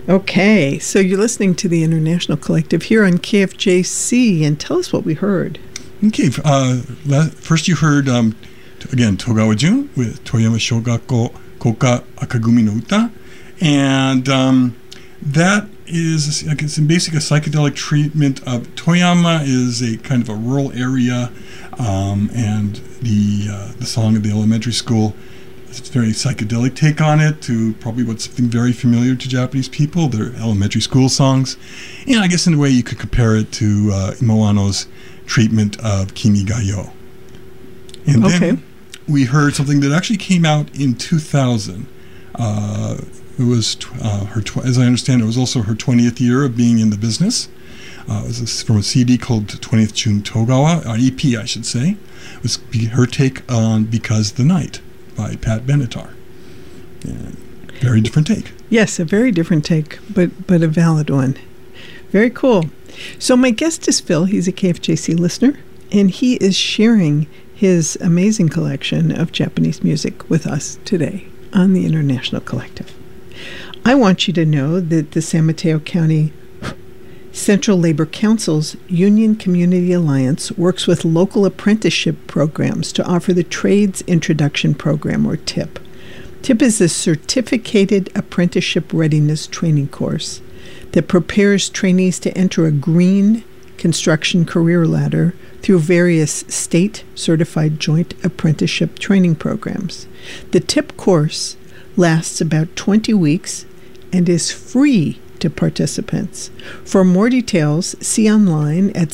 Okay, so you're listening to the International Collective here on KFJC, and tell us what we heard. Okay, first you heard, again, Togawa Jun with Toyama Shogakko Koka Akagumi no Uta, and that is, I guess, in basic a psychedelic treatment of Toyama is a kind of a rural area, and the song of the elementary school, it's a very psychedelic take on it to probably what's something very familiar to Japanese people, their elementary school songs. And I guess in a way you could compare it to Imawano's treatment of Kimi ga Yo. And then we heard something that actually came out in 2000. It was as I understand, it was also her 20th year of being in the business. It was from a CD called 20th June Togawa, an EP, I should say. It was her take on Because the Night by Pat Benatar. And very different take. Yes, a very different take, but a valid one. Very cool. So my guest is Phil. He's a KFJC listener, and he is sharing his amazing collection of Japanese music with us today on the International Collective. I want you to know that the San Mateo County Central Labor Council's Union Community Alliance works with local apprenticeship programs to offer the Trades Introduction Program, or TIP. TIP is a certificated apprenticeship readiness training course that prepares trainees to enter a green construction career ladder through various state-certified joint apprenticeship training programs. The TIP course lasts about 20 weeks and is free to participants. For more details, see online at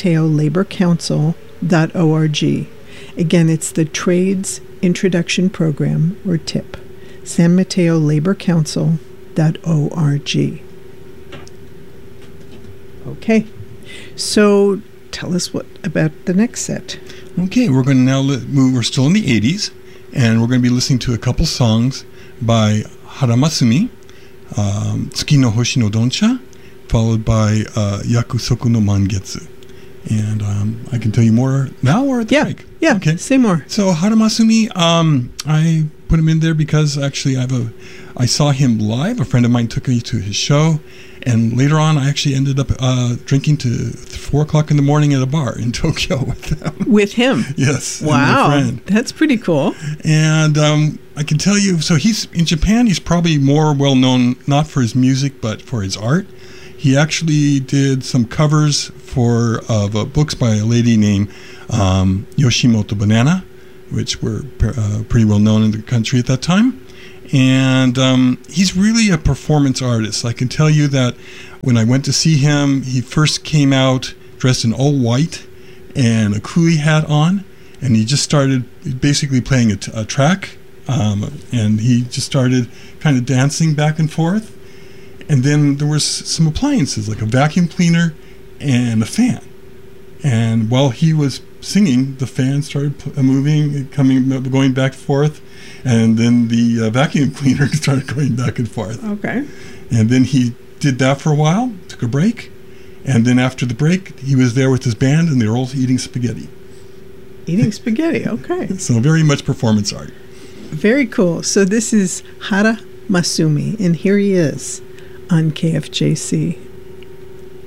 sanmateolaborcouncil.org. Again, it's the Trades Introduction Program, or TIP, sanmateolaborcouncil.org. Okay, so tell us what about the next set. Okay, we're going to now move. We're still in the 80s, and we're going to be listening to a couple songs by Haramasumi, Tsuki no Hoshi no Donsha, followed by Yakusoku no Mangetsu. And I can tell you more now or at the break? Yeah, okay. Say more. So Haramasumi, I put him in there because actually I saw him live. A friend of mine took me to his show, and later on I actually ended up drinking to 4 o'clock in the morning at a bar in Tokyo with them. With him? Yes. Wow. And my friend. That's pretty cool. And I can tell you, so he's in Japan, he's probably more well known not for his music but for his art. He actually did some covers of books by a lady named Yoshimoto Banana, which were pretty well known in the country at that time. And he's really a performance artist. I can tell you that when I went to see him, he first came out dressed in all white and a coolie hat on, and he just started basically playing a track, and he just started kind of dancing back and forth. And then there was some appliances like a vacuum cleaner and a fan. And while he was singing, the fan started moving, going back and forth, and then the vacuum cleaner started going back and forth. Okay. And then he did that for a while, took a break, and then after the break, he was there with his band, and they were all eating spaghetti. Eating spaghetti, okay. So very much performance art. Very cool. So this is Hara Masumi, and here he is on KFJC.